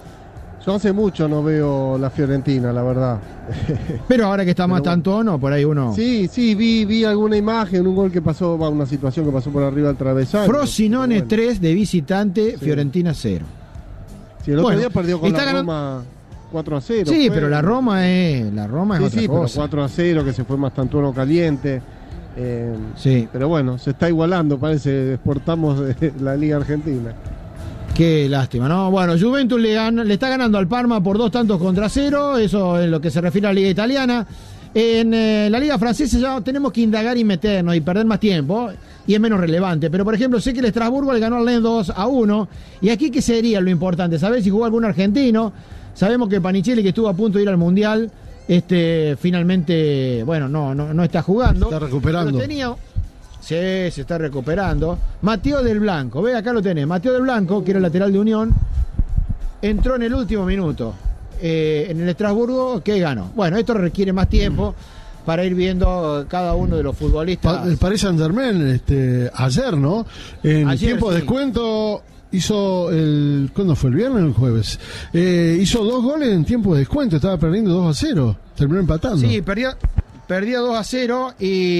E: Yo hace mucho no veo la Fiorentina, la verdad.
A: Pero ahora que está más tanto, ¿no? Por ahí uno...
E: Sí, sí, vi, vi alguna imagen, un gol que pasó, una situación que pasó por arriba del travesaño.
A: Frosinone bueno. tres de visitante, sí. Fiorentina cero.
E: Sí, el otro bueno, día perdió con la
A: ganando...
E: Roma cuatro a cero.
A: Sí,
E: fue.
A: pero la Roma es, la Roma es
E: sí,
A: otra
E: sí,
A: cosa.
E: Sí, pero cuatro a cero, que se fue más tanto caliente. Eh, sí. Pero bueno, se está igualando, parece, exportamos de la Liga Argentina.
A: Qué lástima, ¿no? Bueno, Juventus le, gana, le está ganando al Parma por dos tantos contra cero, eso es lo que se refiere a la Liga Italiana. En eh, la Liga Francesa ya tenemos que indagar y meternos y perder más tiempo, y es menos relevante. Pero, por ejemplo, sé que el Estrasburgo le ganó al Lens dos a uno, y aquí, ¿qué sería lo importante? ¿Sabés si jugó algún argentino? Sabemos que Panichelli, que estuvo a punto de ir al Mundial, este finalmente, bueno, no, no, no está jugando.
F: Está recuperando.
A: Pero tenía... Sí, se está recuperando. Mateo del Blanco, ve, acá lo tenés. Mateo del Blanco, que era el lateral de Unión, entró en el último minuto eh, en el Estrasburgo, que ganó. Bueno, esto requiere más tiempo para ir viendo cada uno de los futbolistas.
F: El Paris Saint-Germain, este, ayer, ¿no? En
A: ayer,
F: tiempo
A: sí.
F: de descuento hizo el... ¿Cuándo fue? ¿El viernes o el jueves? Eh, hizo dos goles en tiempo de descuento, estaba perdiendo dos a cero. Terminó empatando.
A: Sí, perdió... Perdía dos a cero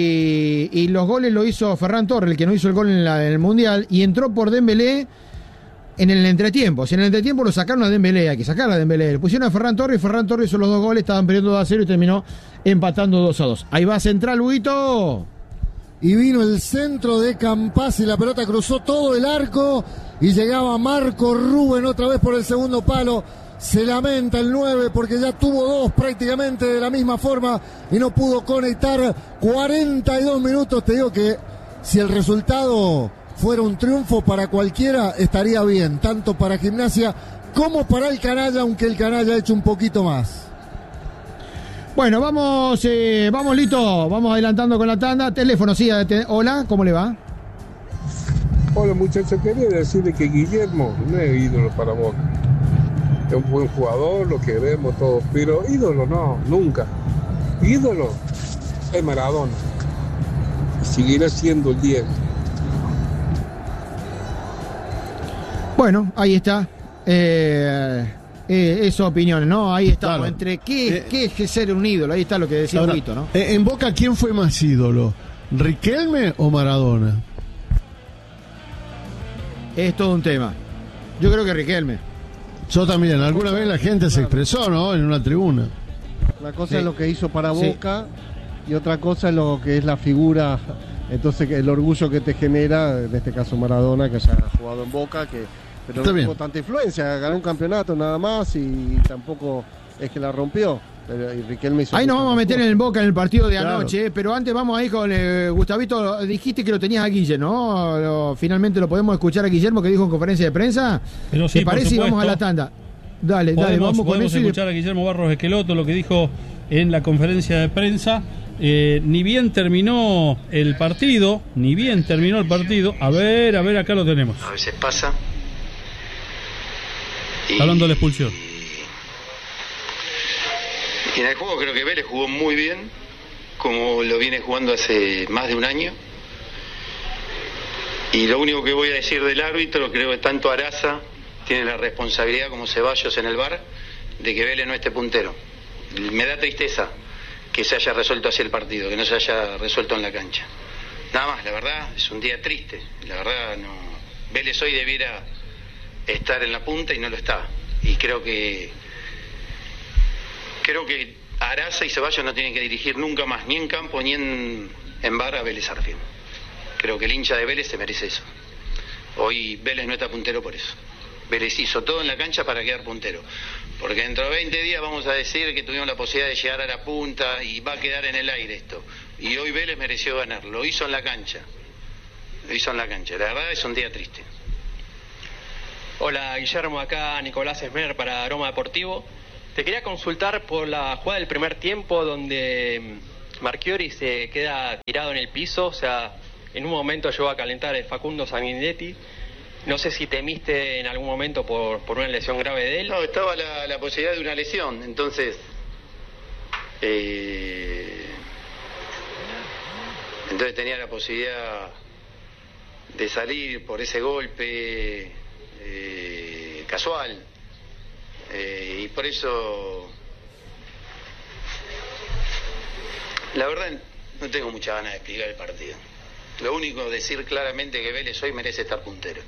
A: y, y los goles lo hizo Ferran Torres, el que no hizo el gol en, la, en el Mundial, y entró por Dembélé en el entretiempo. Si en el entretiempo lo sacaron a Dembélé, hay que sacarla a Dembélé. Le pusieron a Ferran Torres y Ferran Torres hizo los dos goles, estaban perdiendo dos a cero y terminó empatando dos a dos. Ahí va Central, Huguito.
B: Y vino el centro de Campazzi, la pelota cruzó todo el arco y llegaba Marco Rubén otra vez por el segundo palo. Se lamenta el nueve porque ya tuvo dos prácticamente de la misma forma y no pudo conectar. Cuarenta y dos minutos, te digo que si el resultado fuera un triunfo para cualquiera estaría bien, tanto para Gimnasia como para el Canalla, aunque el Canalla ha hecho un poquito más.
A: Bueno, vamos, eh, vamos Lito, vamos adelantando con la tanda. Teléfono, sí, te, hola, ¿cómo le va?
P: Hola muchachos, quería decirle que Guillermo no es ídolo para Boca. Es un buen jugador, lo queremos todos, pero ídolo no, nunca. Ídolo es Maradona. Seguirá siendo el diez.
A: Bueno, ahí está. Eh, eh, esa opinión, ¿no? Ahí estamos. Claro. Entre qué, eh, qué es ser un ídolo, ahí está lo que decía
F: ahora,
A: Huguito, ¿no?
F: Eh, en Boca, ¿quién fue más ídolo? ¿Riquelme o Maradona?
A: Es todo un tema. Yo creo que Riquelme.
F: Yo también, alguna vez la gente se expresó, ¿no? En una tribuna.
E: Una cosa
A: Sí.
E: es lo que hizo para
A: Sí.
E: Boca y otra cosa es lo que es la figura, entonces el orgullo que te genera, en este caso Maradona, que haya jugado en Boca, que pero
F: Está
E: no
F: bien.
E: tuvo tanta influencia, ganó un campeonato nada más y tampoco es que la rompió. Pero, y Riquelme hizo
A: Ahí nos
E: muchas
A: vamos a meter en
E: cosas.
A: el Boca en el partido de
E: Claro.
A: anoche, pero antes vamos ahí con eh, Gustavito. Dijiste que lo tenías a Guille, ¿no? Lo- finalmente lo podemos escuchar a Guillermo que dijo en conferencia de prensa.
C: Pero sí,
A: ¿Te
C: por
A: parece? Y vamos a
C: supuesto.
A: la tanda. Dale, dale,
C: Podemos,
A: vamos con
C: podemos
A: eso. y de-
C: escuchar a Guillermo Barros Esqueloto lo que dijo en la conferencia de prensa. Eh, ni bien terminó el partido, ni bien terminó el partido. A ver, a ver, acá lo tenemos.
Q: A veces pasa.
C: Está hablando de la expulsión.
Q: Y en el juego creo que Vélez jugó muy bien, como lo viene jugando hace más de un año. Y lo único que voy a decir del árbitro, creo que tanto Araza tiene la responsabilidad como Ceballos en el V A R de que Vélez no esté puntero. Me da tristeza que se haya resuelto así el partido, que no se haya resuelto en la cancha. Nada más, la verdad, es un día triste. La verdad, no. Vélez hoy debiera estar en la punta y no lo está. Y creo que creo que Araza y Ceballos no tienen que dirigir nunca más, ni en campo ni en, en V A R a Vélez Sarsfield. Creo que el hincha de Vélez se merece eso. Hoy Vélez no está puntero por eso. Vélez hizo todo en la cancha para quedar puntero. Porque dentro de veinte días vamos a decir que tuvimos la posibilidad de llegar a la punta y va a quedar en el aire esto. Y hoy Vélez mereció ganar. Lo hizo en la cancha. Lo hizo en la cancha. La verdad es un día triste.
R: Hola Guillermo, acá Nicolás Esmer para Aroma Deportivo. Te quería consultar por la jugada del primer tiempo donde Marchiori se queda tirado en el piso, o sea, en un momento llegó a calentar el Facundo Sanguinetti. No sé si temiste en algún momento por, por una lesión grave de él.
Q: No, estaba la, la posibilidad de una lesión, entonces eh, entonces tenía la posibilidad de salir por ese golpe eh, casual eh, y por eso la verdad no tengo mucha ganas de explicar el partido. Lo único decir claramente que Vélez hoy merece estar puntero.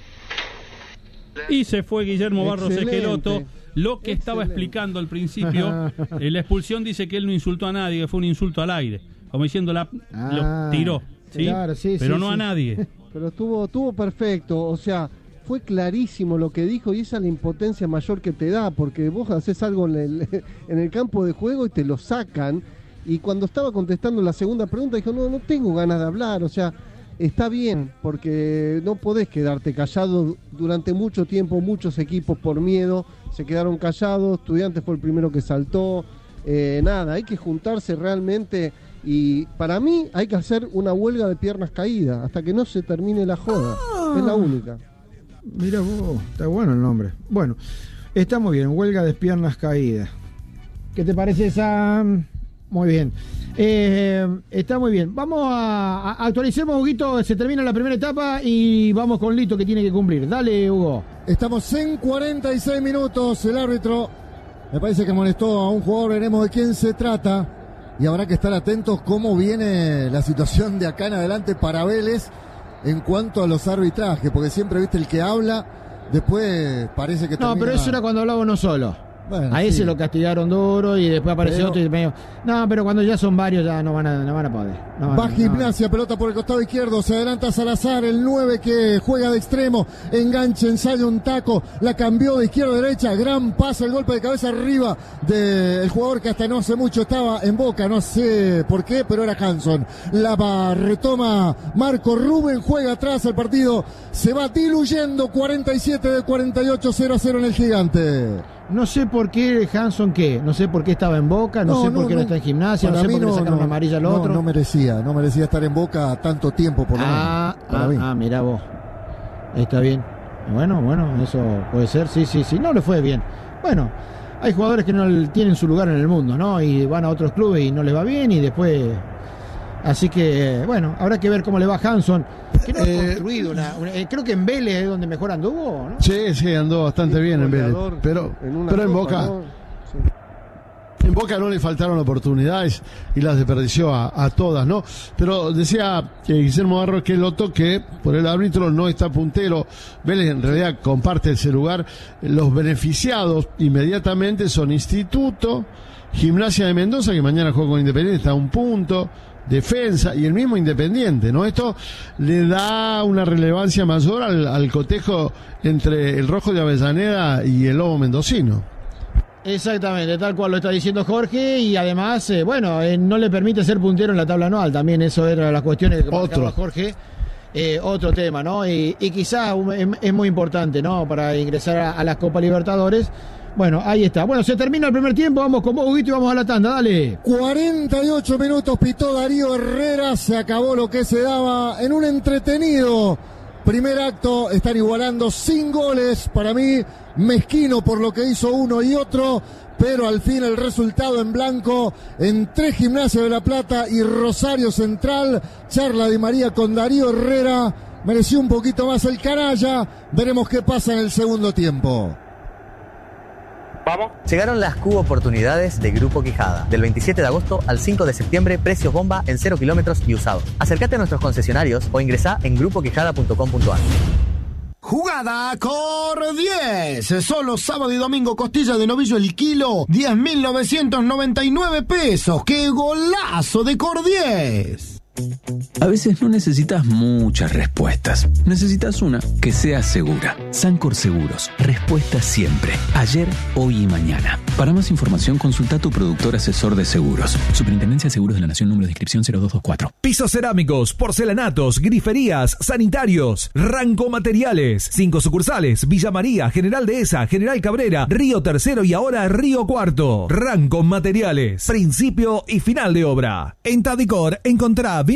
C: Y se fue Guillermo Barros
E: Excelente.
C: Esqueloto. Lo que estaba explicando al principio, eh, la expulsión dice que él no insultó a nadie, que fue un insulto al aire. Como diciendo, la,
A: Ah,
C: lo tiró, ¿sí?
A: claro, sí,
C: pero
A: sí,
C: no
A: sí.
C: a nadie.
E: Pero estuvo, estuvo perfecto, o sea, fue clarísimo lo que dijo y esa es la impotencia mayor que te da, porque vos haces algo en el, en el campo de juego y te lo sacan. Y cuando estaba contestando la segunda pregunta dijo, no, no tengo ganas de hablar, o sea, está bien, porque no podés quedarte callado durante mucho tiempo, muchos equipos por miedo se quedaron callados, Estudiantes fue el primero que saltó, eh, nada, hay que juntarse realmente y para mí hay que hacer una huelga de piernas caídas hasta que no se termine la joda, es la única.
A: Mira vos, está bueno el nombre. Bueno, está muy bien, huelga de piernas caídas. ¿Qué te parece esa? Muy bien. Eh, está muy bien. Vamos a, a actualicemos, Huguito. Se termina la primera etapa y vamos con Lito que tiene que cumplir. Dale, Hugo.
B: Estamos en cuarenta y seis minutos. El árbitro me parece que molestó a un jugador. Veremos de quién se trata. Y habrá que estar atentos cómo viene la situación de acá en adelante para Vélez en cuanto a los arbitrajes. Porque siempre, viste, el que habla, después parece que
A: No,
B: termina...
A: pero eso era cuando hablaba uno solo.
B: Bueno,
A: a ese
B: sí.
A: lo castigaron duro y después apareció
B: Pero-
A: otro y medio. No, pero cuando ya son varios ya no van a, no van a poder. No van a-
B: Va
A: no.
B: Gimnasia, pelota por el costado izquierdo, se adelanta Salazar, el nueve que juega de extremo, engancha, ensaya un taco, la cambió de izquierda a derecha, gran pase, el golpe de cabeza arriba del jugador que hasta no hace mucho estaba en Boca, no sé por qué, pero era Hanson. La va, retoma Marco Rubén, juega atrás, el partido se va diluyendo, cuarenta y siete de cuarenta y ocho, cero a cero en el Gigante.
A: No sé por qué Hanson qué, no sé por qué estaba en Boca, no, sé por qué no está en Gimnasia, no
B: Para
A: sé
B: mí
A: por qué le sacaron una amarilla al
B: no,
A: otro.
B: No merecía, no merecía estar en Boca tanto tiempo por lo
A: Ah,
B: menos, para
A: ah,
B: mí.
A: ah, mirá vos. Está bien. Bueno, bueno, eso puede ser, sí, sí, sí. No le fue bien. Bueno, hay jugadores que no tienen su lugar en el mundo, ¿no? Y van a otros clubes y no les va bien y después... Así que, bueno, habrá que ver cómo le va a Hanson. Que no ha
F: Eh,
A: construido una, una- eh, creo que en Vélez es donde mejor anduvo, ¿no?
F: Sí, sí, andó bastante
E: Sí,
F: bien en Vélez.
E: goleador
F: Pero
E: en una
F: pero en
E: copa,
F: Boca.
E: ¿no?
F: En Boca no le faltaron oportunidades y las desperdició a, a todas, ¿no? Pero decía que Guillermo Barros que lo toque por el árbitro, no está puntero. Vélez en realidad comparte ese lugar. Los beneficiados inmediatamente son Instituto, Gimnasia de Mendoza, que mañana juega con Independiente, está a un punto, Defensa y el mismo Independiente, ¿no? Esto le da una relevancia mayor al, al cotejo entre el Rojo de Avellaneda y el Lobo Mendocino.
A: Exactamente, tal cual lo está diciendo Jorge, y además, eh, bueno, eh, no le permite ser puntero en la tabla anual, también eso era las cuestiones que marcaba Jorge. Eh, otro tema, ¿no? Y, y quizás es, es muy importante, ¿no? Para ingresar a, a las Copa Libertadores. Bueno, ahí está. Bueno, se termina el primer tiempo, vamos con vos, Huguito, y vamos a la tanda, dale.
B: cuarenta y ocho minutos pitó Darío Herrera, se acabó lo que se daba en un entretenido primer acto. Están igualando sin goles, para mí mezquino por lo que hizo uno y otro, pero al fin el resultado en blanco entre Gimnasia de la Plata y Rosario Central. Charla Di María con Darío Herrera, mereció un poquito más el canalla, veremos qué pasa en el segundo tiempo.
S: Vamos. Llegaron las Cubo Oportunidades de Grupo Quijada. Del veintisiete de agosto al cinco de septiembre, precios bomba en cero kilómetros y usados. Acércate a nuestros concesionarios o ingresá en grupo quijada punto com punto a r.
T: Jugada Cor diez. Solo sábado y domingo, costilla de novillo el kilo, diez mil novecientos noventa y nueve pesos. ¡Qué golazo de Cor diez!
U: A veces no necesitas muchas respuestas. Necesitas una que sea segura. Sancor Seguros. Respuesta siempre. Ayer, hoy y mañana. Para más información, consulta a tu productor asesor de seguros. Superintendencia de Seguros de la Nación, número de inscripción cero dos dos cuatro.
V: Pisos cerámicos, porcelanatos, griferías, sanitarios. Ranco Materiales. Cinco sucursales. Villa María, General Dehesa, General Cabrera, Río Tercero y ahora Río Cuarto. Ranco Materiales. Principio y final de obra. En Tadicor encontrá